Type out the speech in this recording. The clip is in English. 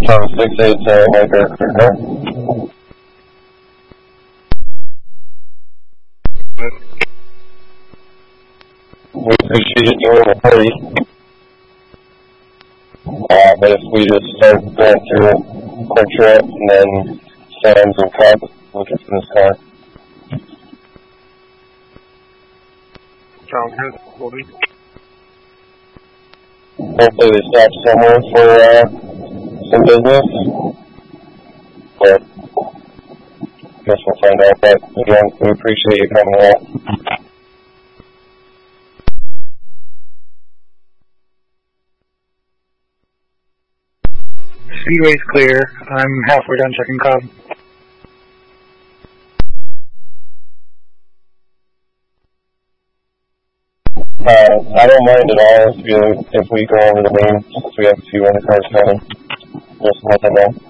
6-8 to Mike Earthquake, no? We appreciate you doing a hurry. But if we just start going through it, quick trip, and then Sam's and Cup, we'll get to this car. Sounds good. Will do. Hopefully they stop somewhere for some business. But I guess we'll find out. But again, we appreciate you coming out. Speedway's clear. I'm halfway done checking Cobb. I don't mind at all if we go over the main, since we have a few other cars coming. Just let them know.